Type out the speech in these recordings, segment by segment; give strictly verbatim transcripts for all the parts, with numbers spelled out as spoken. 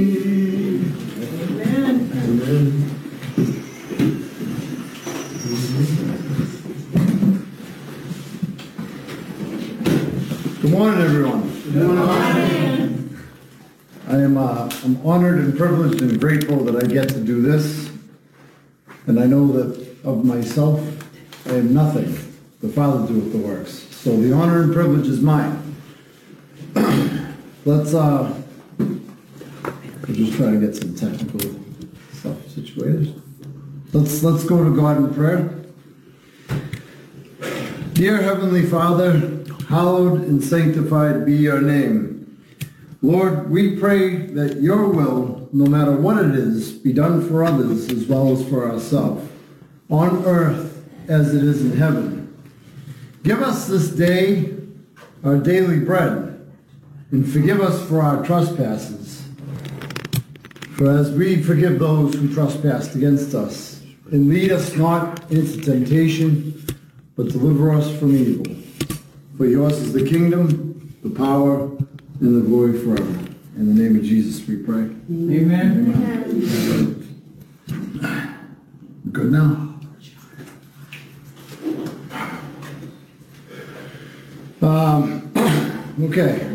Amen. Amen. Good morning, everyone. Good morning. I am uh, I'm honored and privileged and grateful that I get to do this. And I know that of myself, I am nothing. The Father doeth the works. So the honor and privilege is mine. Let's, uh, we'll just try to get some technical stuff situated. Let's, let's go to God in prayer. Dear Heavenly Father, hallowed and sanctified be your name. Lord, we pray that your will, no matter what it is, be done for others as well as for ourselves, on earth as it is in heaven. Give us this day our daily bread, and forgive us for our trespasses. For as we forgive those who trespass against us, and lead us not into temptation, but deliver us from evil. For yours is the kingdom, the power, and the glory forever. In the name of Jesus we pray. Amen. Amen. Good now? Um, okay.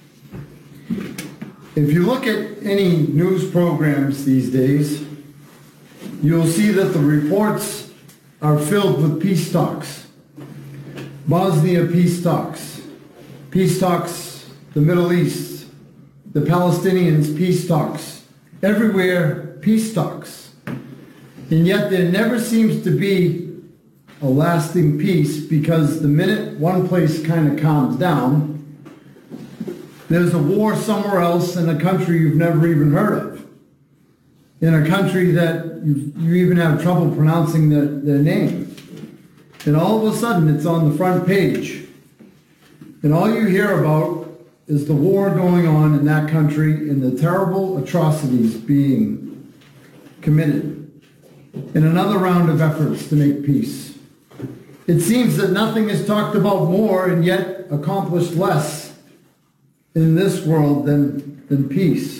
If you look at any news programs these days, you'll see that the reports are filled with peace talks. Bosnia peace talks. Peace talks, the Middle East, the Palestinians peace talks. Everywhere peace talks. And yet there never seems to be a lasting peace, because the minute one place kind of calms down, there's a war somewhere else in a country you've never even heard of. In a country that you, you even have trouble pronouncing their, their name. And all of a sudden it's on the front page. And all you hear about is the war going on in that country and the terrible atrocities being committed in another round of efforts to make peace. It seems that nothing is talked about more and yet accomplished less in this world than, than peace.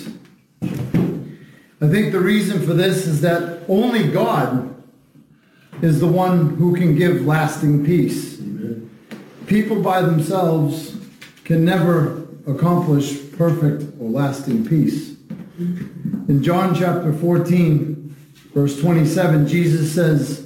I think the reason for this is that only God is the one who can give lasting peace. Amen. People by themselves can never accomplish perfect or lasting peace. In John chapter fourteen, verse twenty-seven, Jesus says,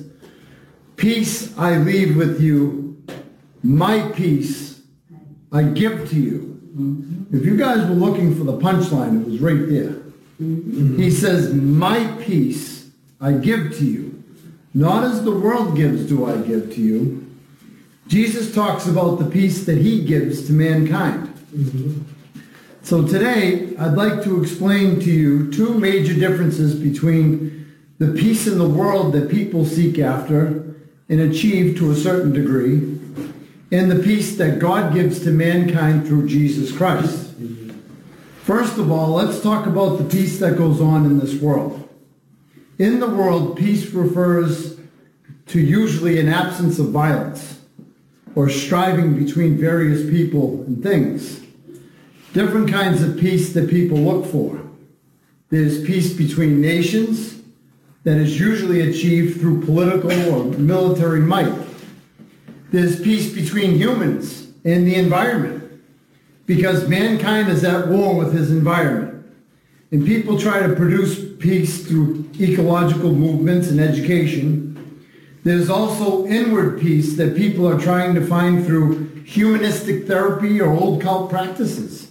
"Peace I leave with you, my peace I give to you." Mm-hmm. If you guys were looking for the punchline, it was right there. Mm-hmm. He says, "My peace I give to you. Not as the world gives do I give to you." Jesus talks about the peace that he gives to mankind. Mm-hmm. So today, I'd like to explain to you two major differences between the peace in the world that people seek after and achieve to a certain degree, and the peace that God gives to mankind through Jesus Christ. Mm-hmm. First of all, let's talk about the peace that goes on in this world. In the world, peace refers to usually an absence of violence or striving between various people and things. Different kinds of peace that people look for. There's peace between nations that is usually achieved through political or military might. There's peace between humans and the environment, because mankind is at war with his environment. And people try to produce peace through ecological movements and education. There's also inward peace that people are trying to find through humanistic therapy or old cult practices.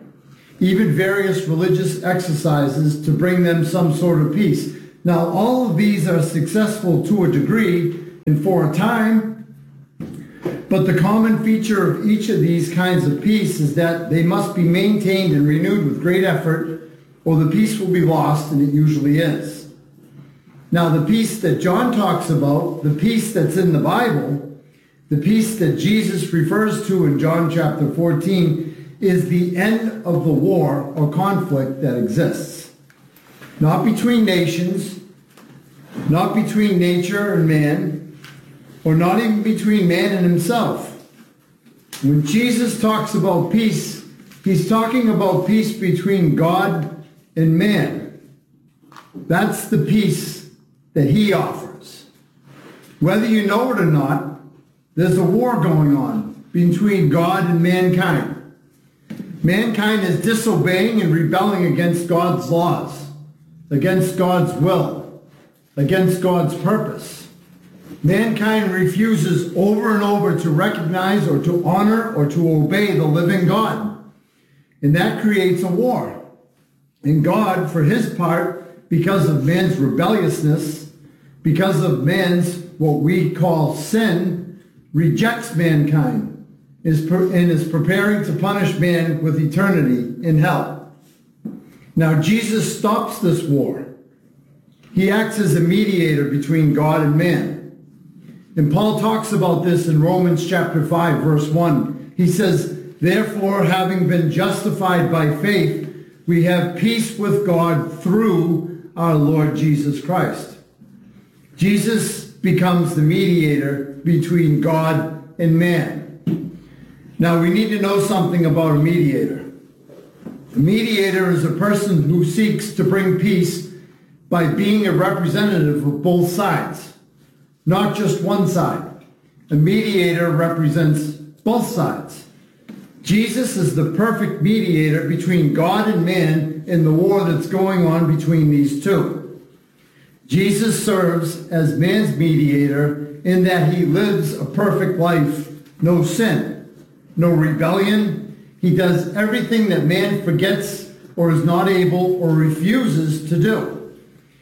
Even various religious exercises to bring them some sort of peace. Now, all of these are successful to a degree and for a time, but the common feature of each of these kinds of peace is that they must be maintained and renewed with great effort, or the peace will be lost, and it usually is. Now, the peace that John talks about, the peace that's in the Bible, the peace that Jesus refers to in John chapter fourteen, is the end of the war or conflict that exists. Not between nations, not between nature and man, or not even between man and himself. When Jesus talks about peace, he's talking about peace between God and man. That's the peace that he offers. Whether you know it or not, there's a war going on between God and mankind. Mankind is disobeying and rebelling against God's laws, against God's will, against God's purpose. Mankind refuses over and over to recognize or to honor or to obey the living God. And that creates a war. And God, for his part, because of man's rebelliousness, because of man's what we call sin, rejects mankind is per- and is preparing to punish man with eternity in hell. Now, Jesus stops this war. He acts as a mediator between God and man. And Paul talks about this in Romans chapter five, verse one. He says, therefore, having been justified by faith, we have peace with God through our Lord Jesus Christ. Jesus becomes the mediator between God and man. Now, we need to know something about a mediator. A mediator is a person who seeks to bring peace by being a representative of both sides, not just one side. A mediator represents both sides. Jesus is the perfect mediator between God and man in the war that's going on between these two. Jesus serves as man's mediator in that he lives a perfect life, no sin, no rebellion. He does everything that man forgets or is not able or refuses to do.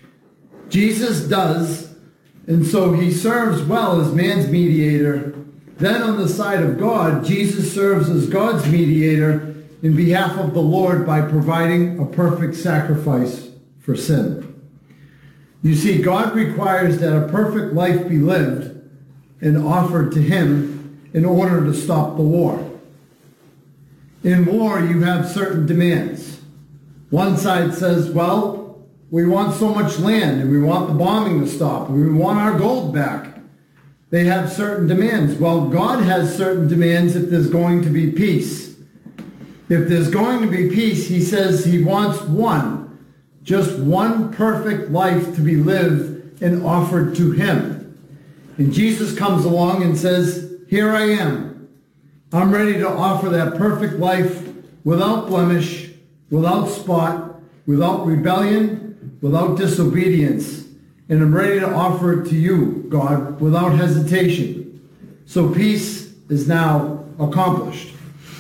Jesus does, and so he serves well as man's mediator. Then on the side of God, Jesus serves as God's mediator in behalf of the Lord by providing a perfect sacrifice for sin. You see, God requires that a perfect life be lived and offered to him in order to stop the war. In war, you have certain demands. One side says, well, we want so much land, and we want the bombing to stop, and we want our gold back. They have certain demands. Well, God has certain demands if there's going to be peace. If there's going to be peace, he says he wants one, just one perfect life to be lived and offered to him. And Jesus comes along and says, here I am. I'm ready to offer that perfect life without blemish, without spot, without rebellion, without disobedience. And I'm ready to offer it to you, God, without hesitation. So peace is now accomplished.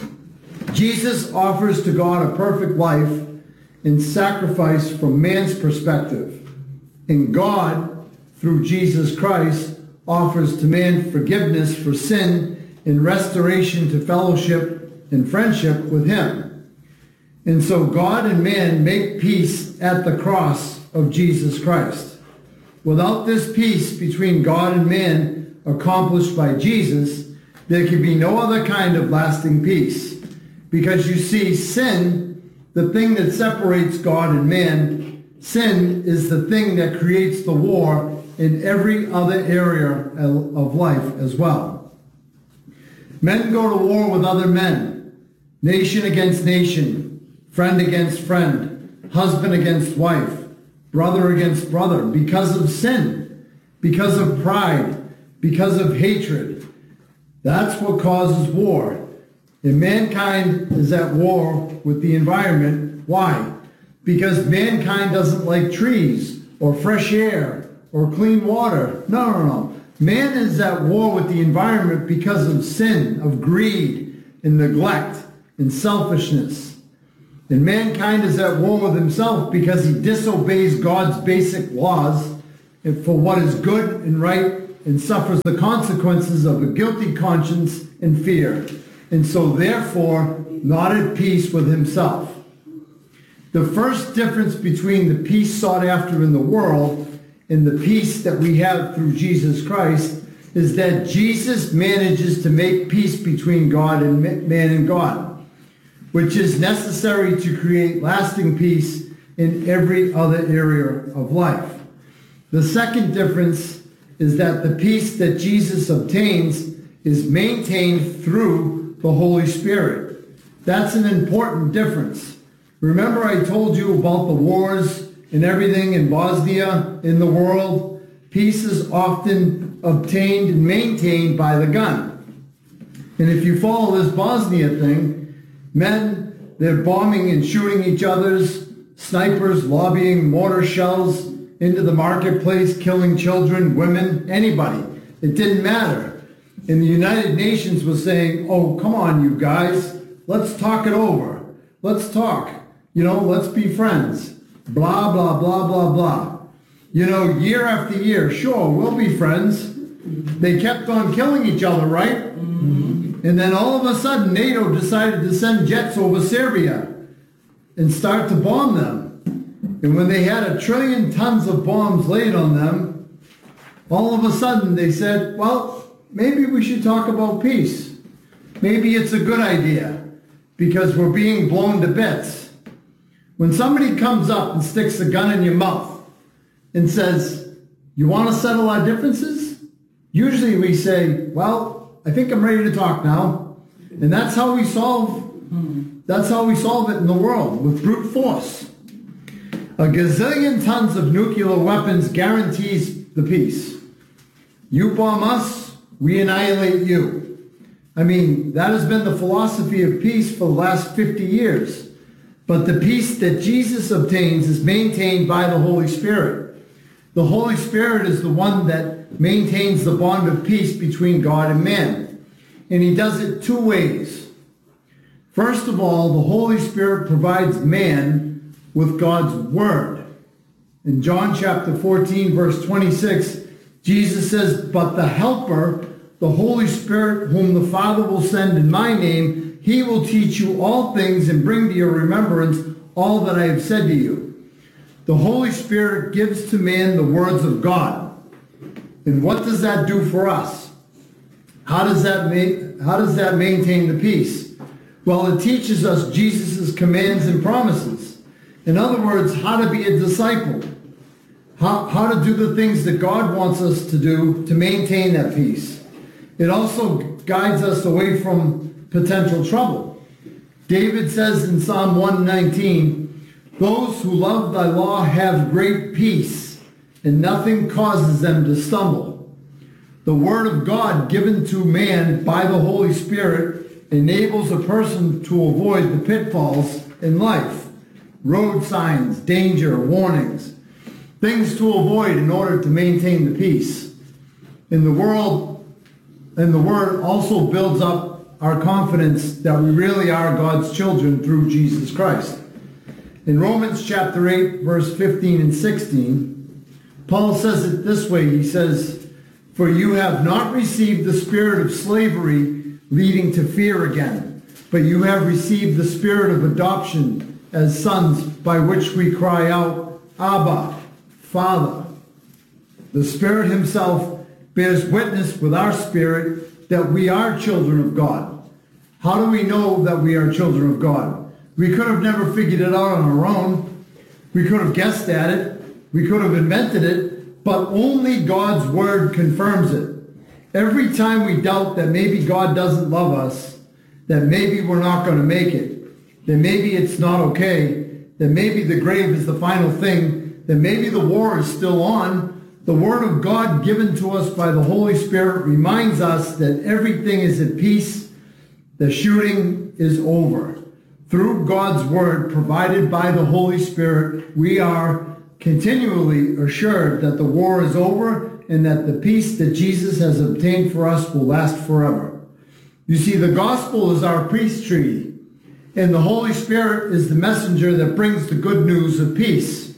Jesus offers to God a perfect life in sacrifice from man's perspective. And God, through Jesus Christ, offers to man forgiveness for sin and restoration to fellowship and friendship with him. And so God and man make peace at the cross of Jesus Christ. Without this peace between God and man accomplished by Jesus, there can be no other kind of lasting peace. Because you see, sin, the thing that separates God and man, sin is the thing that creates the war in every other area of life as well. Men go to war with other men, nation against nation, friend against friend, husband against wife, brother against brother, because of sin, because of pride, because of hatred. That's what causes war. And mankind is at war with the environment. Why? Because mankind doesn't like trees or fresh air or clean water. No, no, no. Man is at war with the environment because of sin, of greed and neglect and selfishness. And mankind is at war with himself because he disobeys God's basic laws for what is good and right and suffers the consequences of a guilty conscience and fear. And so therefore, not at peace with himself. The first difference between the peace sought after in the world and the peace that we have through Jesus Christ is that Jesus manages to make peace between God and man and God, which is necessary to create lasting peace in every other area of life. The second difference is that the peace that Jesus obtains is maintained through the Holy Spirit. That's an important difference. Remember I told you about the wars and everything in Bosnia, in the world? Peace is often obtained and maintained by the gun. And if you follow this Bosnia thing, men, they're bombing and shooting each other's, snipers lobbying mortar shells into the marketplace, killing children, women, anybody. It didn't matter. And the United Nations was saying, oh, come on, you guys, let's talk it over. Let's talk. You know, let's be friends. Blah, blah, blah, blah, blah. You know, year after year, sure, we'll be friends. They kept on killing each other, right? Mm-hmm. And then all of a sudden, NATO decided to send jets over Serbia and start to bomb them. And when they had a trillion tons of bombs laid on them, all of a sudden they said, well, maybe we should talk about peace. Maybe it's a good idea because we're being blown to bits. When somebody comes up and sticks a gun in your mouth and says, you want to settle our differences? Usually we say, well, I think I'm ready to talk now. And that's how we solve, that's how we solve it in the world, with brute force. A gazillion tons of nuclear weapons guarantees the peace. You bomb us, we annihilate you. I mean, that has been the philosophy of peace for the last fifty years. But the peace that Jesus obtains is maintained by the Holy Spirit. The Holy Spirit is the one that maintains the bond of peace between God and man. And he does it two ways. First of all, the Holy Spirit provides man with God's word. In John chapter fourteen, verse twenty-six, Jesus says, but the Helper, the Holy Spirit, whom the Father will send in my name, he will teach you all things and bring to your remembrance all that I have said to you. The Holy Spirit gives to man the words of God. And what does that do for us? How does that, ma- how does that maintain the peace? Well, it teaches us Jesus' commands and promises. In other words, how to be a disciple. How, how to do the things that God wants us to do to maintain that peace. It also guides us away from potential trouble. David says in Psalm one nineteen, those who love thy law have great peace, and nothing causes them to stumble. The word of God given to man by the Holy Spirit enables a person to avoid the pitfalls in life. Road signs, danger, warnings, things to avoid in order to maintain the peace. In the world, and the word also builds up our confidence that we really are God's children through Jesus Christ. In Romans chapter eight, verse fifteen and sixteen, Paul says it this way. He says, for you have not received the spirit of slavery leading to fear again, but you have received the spirit of adoption as sons, by which we cry out, Abba, Father. The Spirit himself bears witness with our spirit that we are children of God. How do we know that we are children of God? We could have never figured it out on our own. We could have guessed at it. We could have invented it, but only God's word confirms it. Every time we doubt that maybe God doesn't love us, that maybe we're not going to make it, that maybe it's not okay, that maybe the grave is the final thing, that maybe the war is still on, the word of God given to us by the Holy Spirit reminds us that everything is at peace, the shooting is over. Through God's word provided by the Holy Spirit, we are continually assured that the war is over and that the peace that Jesus has obtained for us will last forever. You see, the gospel is our peace treaty. And the Holy Spirit is the messenger that brings the good news of peace.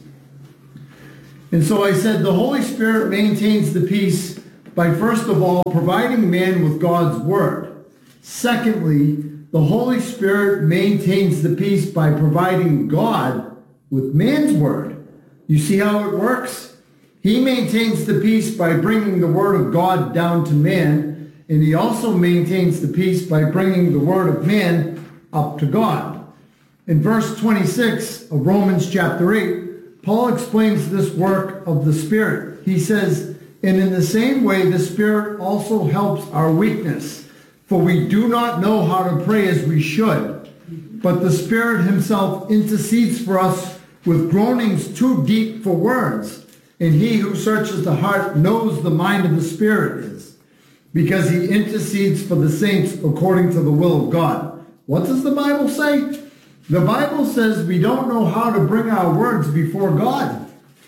And so I said the Holy Spirit maintains the peace by, first of all, providing man with God's word. Secondly, the Holy Spirit maintains the peace by providing God with man's word. You see how it works? He maintains the peace by bringing the word of God down to man, and he also maintains the peace by bringing the word of man up to God. In verse twenty-six of Romans chapter eight, Paul explains this work of the Spirit. He says, and in the same way, the Spirit also helps our weakness, for we do not know how to pray as we should. but the Spirit himself intercedes for us with groanings too deep for words. And he who searches the heart knows the mind of the Spirit is, because he intercedes for the saints according to the will of God. What does the Bible say? The Bible says we don't know how to bring our words before God.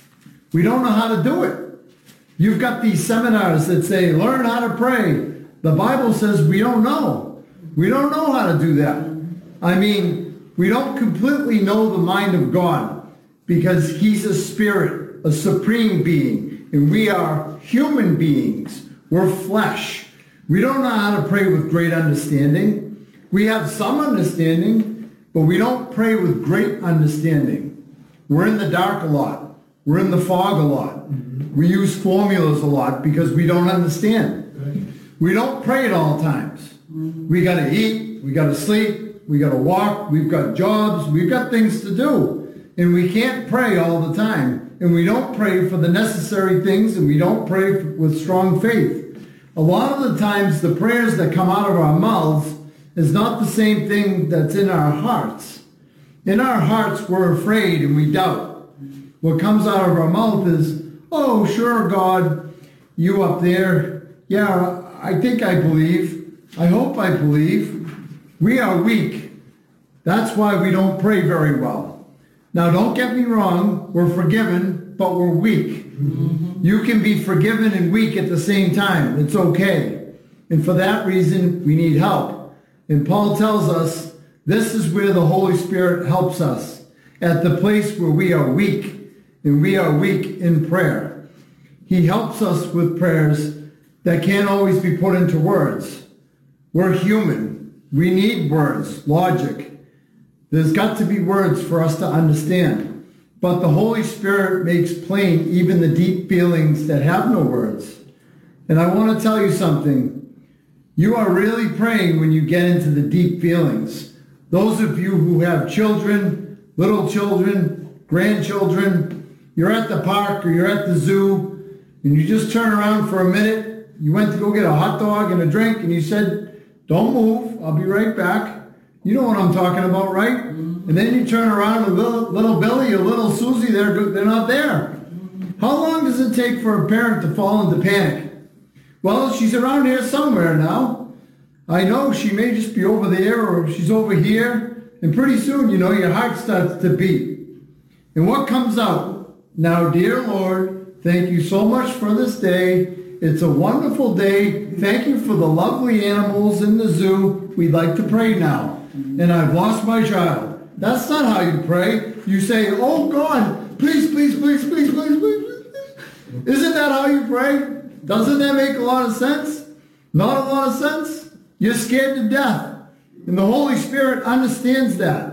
We don't know how to do it. You've got these seminars that say, learn how to pray. The Bible says we don't know. We don't know how to do that. I mean, we don't completely know the mind of God because he's a spirit, a supreme being, and we are human beings. We're flesh. We don't know how to pray with great understanding. We have some understanding, but we don't pray with great understanding. We're in the dark a lot. We're in the fog a lot. Mm-hmm. We use formulas a lot because we don't understand. Right. We don't pray at all times. Mm-hmm. We got to eat. We got to sleep. We got to walk. We've got jobs. We've got things to do. And we can't pray all the time. And we don't pray for the necessary things, and we don't pray with strong faith. A lot of the times, the prayers that come out of our mouths is not the same thing that's in our hearts. In our hearts, we're afraid and we doubt. What comes out of our mouth is, oh, sure, God, you up there. Yeah, I think I believe. I hope I believe. We are weak. That's why we don't pray very well. Now, don't get me wrong. We're forgiven, but we're weak. Mm-hmm. You can be forgiven and weak at the same time. It's okay. And for that reason, we need help. And Paul tells us this is where the Holy Spirit helps us, at the place where we are weak. And we are weak in prayer. He helps us with prayers that can't always be put into words. We're human. We need words, logic. There's got to be words for us to understand. But the Holy Spirit makes plain even the deep feelings that have no words. And I want to tell you something. You are really praying when you get into the deep feelings. Those of you who have children, little children, grandchildren, you're at the park or you're at the zoo, and you just turn around for a minute. You went to go get a hot dog and a drink, and you said, don't move, I'll be right back. You know what I'm talking about, right? Mm-hmm. And then you turn around and little, little Billy or little Susie, they're, they're not there. Mm-hmm. How long does it take for a parent to fall into panic? Well, she's around here somewhere now. I know she may just be over there or she's over here. And pretty soon, you know, your heart starts to beat. And what comes out? Now, dear Lord, thank you so much for this day. It's a wonderful day. Thank you for the lovely animals in the zoo. We'd like to pray now. And I've lost my child. That's not how you pray. You say, oh God, please, please, please, please, please, please, please. Isn't that how you pray? Doesn't that make a lot of sense? Not a lot of sense? You're scared to death. And the Holy Spirit understands that.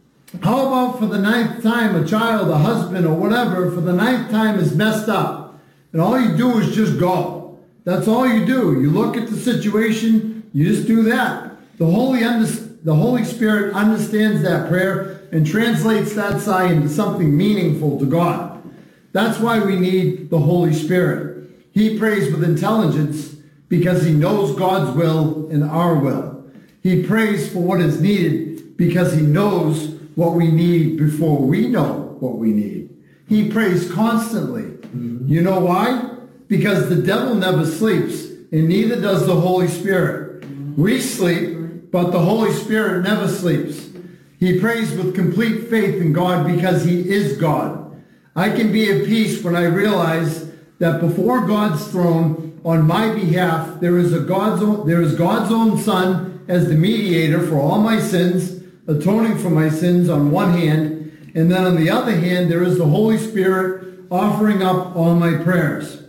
How about for the ninth time a child, a husband, or whatever, for the ninth time is messed up. And all you do is just go. That's all you do. You look at the situation, you just do that. The Holy, under, the Holy Spirit understands that prayer and translates that sigh into something meaningful to God. That's why we need the Holy Spirit. He prays with intelligence because he knows God's will and our will. He prays for what is needed because he knows what we need before we know what we need. He prays constantly. Mm-hmm. You know why? Because the devil never sleeps, and neither does the Holy Spirit. Mm-hmm. We sleep, but the Holy Spirit never sleeps. He prays with complete faith in God because he is God. I can be at peace when I realize that before God's throne, on my behalf, there is a God's own, there is God's own Son as the mediator for all my sins, atoning for my sins on one hand, and then on the other hand, there is the Holy Spirit offering up all my prayers.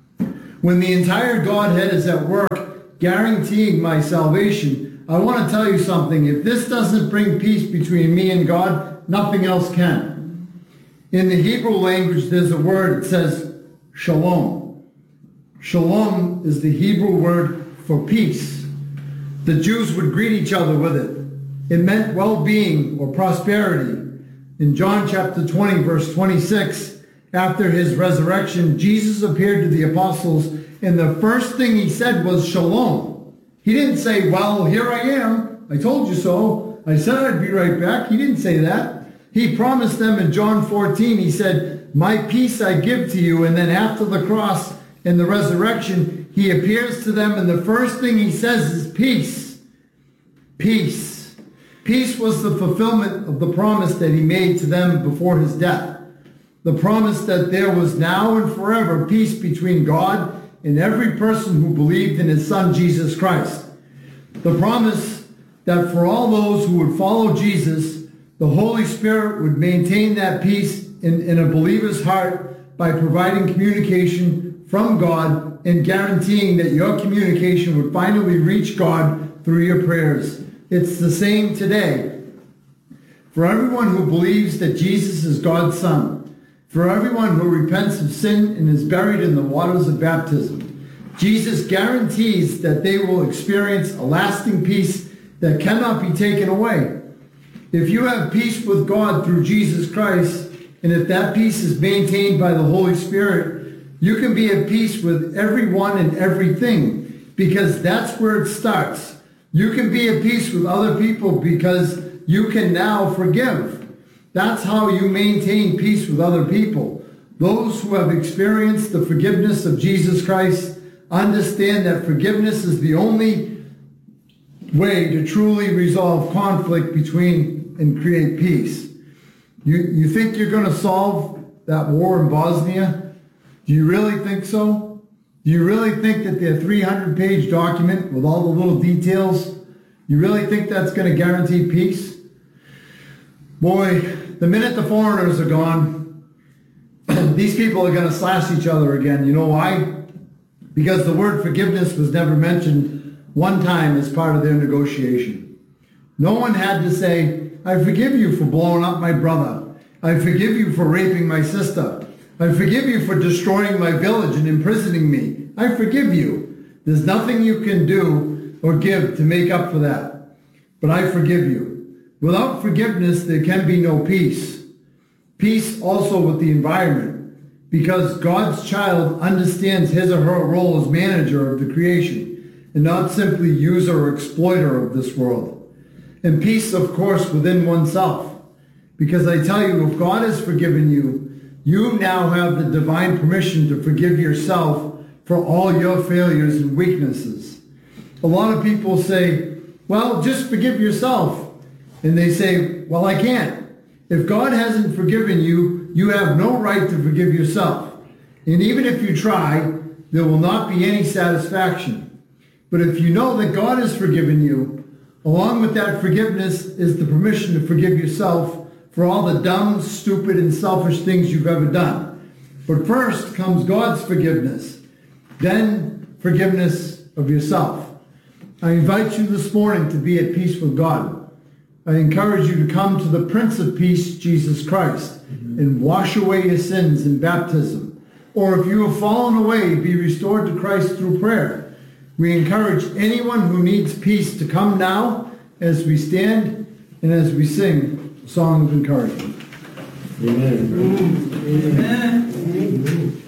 When the entire Godhead is at work guaranteeing my salvation, I want to tell you something. If this doesn't bring peace between me and God, nothing else can. In the Hebrew language, there's a word, it says shalom. Shalom is the Hebrew word for peace. The Jews would greet each other with it. It meant well-being or prosperity. In John chapter twenty, verse twenty-six, after his resurrection, Jesus appeared to the apostles, and the first thing he said was shalom. He didn't say, well, here I am. I told you so. I said I'd be right back. He didn't say that. He promised them in John fourteen, he said, my peace I give to you. And then after the cross and the resurrection, he appears to them, and the first thing he says is peace. Peace. Peace was the fulfillment of the promise that he made to them before his death. The promise that there was now and forever peace between God and every person who believed in his Son, Jesus Christ. The promise that for all those who would follow Jesus, the Holy Spirit would maintain that peace in, in a believer's heart by providing communication from God and guaranteeing that your communication would finally reach God through your prayers. It's the same today. For everyone who believes that Jesus is God's Son, for everyone who repents of sin and is buried in the waters of baptism, Jesus guarantees that they will experience a lasting peace that cannot be taken away. If you have peace with God through Jesus Christ, and if that peace is maintained by the Holy Spirit, you can be at peace with everyone and everything, because that's where it starts. You can be at peace with other people because you can now forgive. That's how you maintain peace with other people. Those who have experienced the forgiveness of Jesus Christ understand that forgiveness is the only way to truly resolve conflict between and create peace. You, you think you're going to solve that war in Bosnia? Do you really think so? Do you really think that their three hundred page document with all the little details, you really think that's going to guarantee peace? Boy, the minute the foreigners are gone, these people are going to slash each other again. You know why? Because the word forgiveness was never mentioned one time as part of their negotiation. No one had to say, I forgive you for blowing up my brother. I forgive you for raping my sister. I forgive you for destroying my village and imprisoning me. I forgive you. There's nothing you can do or give to make up for that. But I forgive you. Without forgiveness, there can be no peace. Peace also with the environment, because God's child understands his or her role as manager of the creation and not simply user or exploiter of this world. And peace, of course, within oneself, because I tell you, if God has forgiven you, you now have the divine permission to forgive yourself for all your failures and weaknesses. A lot of people say, well, just forgive yourself. And they say, well, I can't. If God hasn't forgiven you, you have no right to forgive yourself. And even if you try, there will not be any satisfaction. But if you know that God has forgiven you, along with that forgiveness is the permission to forgive yourself for all the dumb, stupid, and selfish things you've ever done. But first comes God's forgiveness, then forgiveness of yourself. I invite you this morning to be at peace with God. I encourage you to come to the Prince of Peace, Jesus Christ, mm-hmm. and wash away your sins in baptism. Or if you have fallen away, be restored to Christ through prayer. We encourage anyone who needs peace to come now as we stand and as we sing a song of encouragement. Amen. Amen. Amen. Amen.